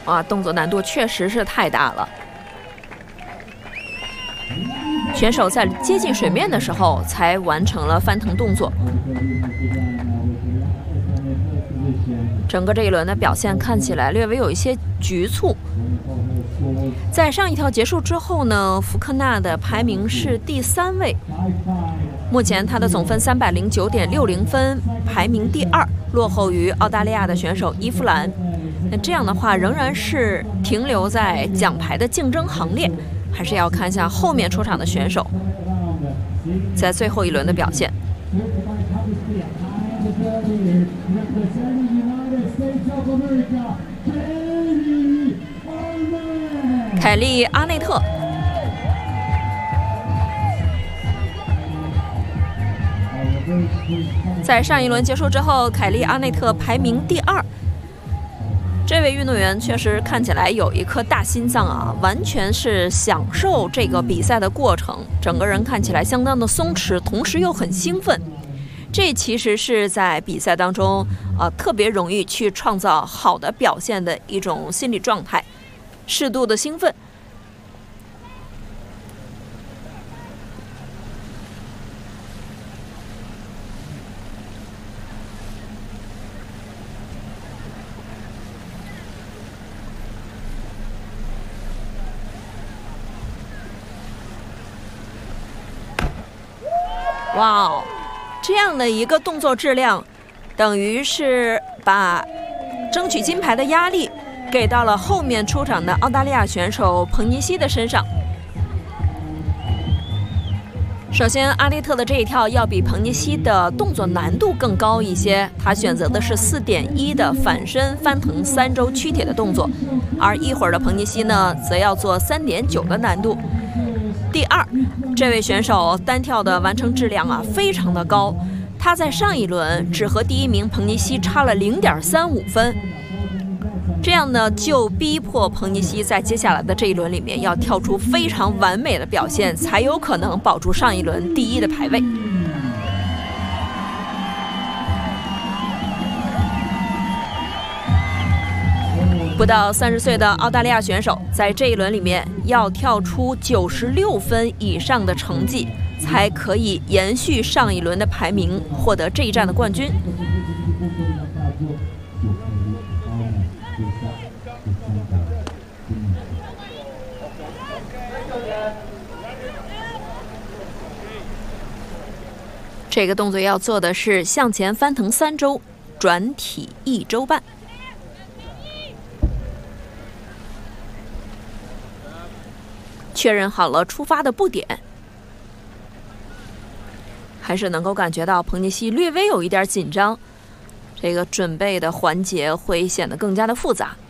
啊，动作难度确实是太大了。选手在接近水面的时候才完成了翻腾动作。整个这一轮的表现看起来略微有一些局促。在上一跳结束之后呢，福克纳的排名是第3位，目前他的总分309.60分，排名第2，落后于澳大利亚的选手伊夫兰。那这样的话，仍然是停留在奖牌的竞争行列，还是要看一下后面出场的选手在最后一轮的表现。凯利·阿内特，在上一轮结束之后，凯利·阿内特排名第2。这位运动员确实看起来有一颗大心脏啊，完全是享受这个比赛的过程，整个人看起来相当的松弛，同时又很兴奋。这其实是在比赛当中特别容易去创造好的表现的一种心理状态，适度的兴奋。哇哦，这样的一个动作质量，等于是把争取金牌的压力给到了后面出场的澳大利亚选手彭尼西的身上。首先，阿内特的这一跳要比彭尼西的动作难度更高一些，他选择的是4.1的反身翻腾3周屈铁的动作，而一会儿的彭尼西呢，则要做3.9的难度。第2，这位选手单跳的完成质量非常的高，他在上一轮只和第1名彭尼西差了0.35分，这样呢就逼迫彭尼西在接下来的这一轮里面要跳出非常完美的表现，才有可能保住上一轮第1的排位。不到30岁的澳大利亚选手在这一轮里面要跳出96分以上的成绩，才可以延续上一轮的排名，获得这一站的冠军。这个动作要做的是向前翻腾3周，转体1周半。确认好了出发的步点，还是能够感觉到彭尼西略微有一点紧张，这个准备的环节会显得更加的复杂。